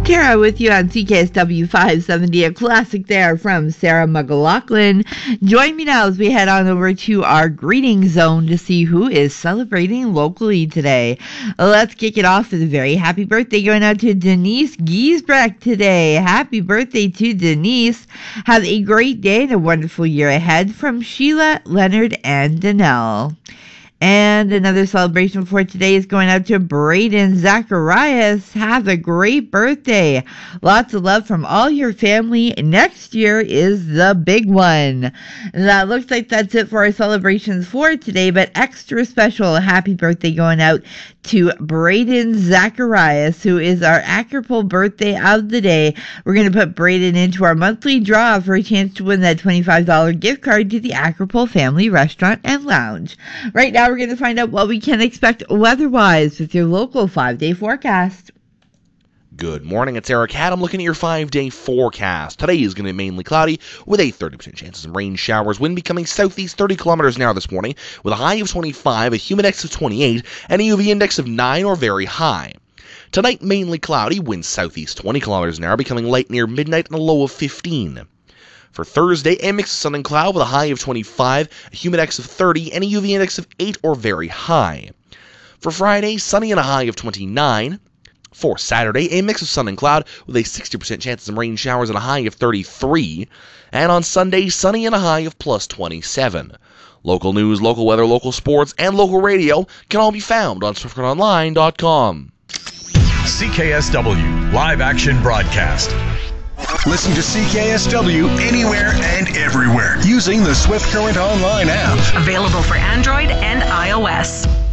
Tara with you on CKSW 570, a classic there from Sarah McLachlan. Join me now as we head on over to our greeting zone to see who is celebrating locally today. Let's kick it off with a very happy birthday going out to Denise Giesbrecht today. Happy birthday to Denise. Have a great day and a wonderful year ahead from Sheila, Leonard, and Danelle. And another celebration for today is going out to Braden Zacharias. Have a great birthday. Lots of love from all your family. Next year is the big one. That looks like that's it for our celebrations for today, but extra special happy birthday going out to Braden Zacharias, who is our Acapulco birthday of the day. We're going to put Braden into our monthly draw for a chance to win that $25 gift card to the Acapulco Family Restaurant and Lounge. Right now, we're going to find out what we can expect weather-wise with your local 5-day forecast. Good morning, it's Eric Haddam looking at your 5-day forecast. Today is going to be mainly cloudy with a 30% chance of some rain showers. Wind becoming southeast 30 kilometers an hour this morning with a high of 25, a humid index of 28, and a UV index of 9 or very high. Tonight, mainly cloudy, wind southeast 20 kilometers an hour, becoming light near midnight and a low of 15. For Thursday, a mix of sun and cloud with a high of 25, a humid index of 30, and a UV index of 8 or very high. For Friday, sunny and a high of 29. For Saturday, a mix of sun and cloud with a 60% chance of some rain showers and a high of 33. And on Sunday, sunny and a high of plus 27. Local news, local weather, local sports, and local radio can all be found on SwiftCurrentOnline.com. CKSW Live Action Broadcast. Listen to CKSW anywhere and everywhere using the Swift Current Online app. Available for Android and iOS.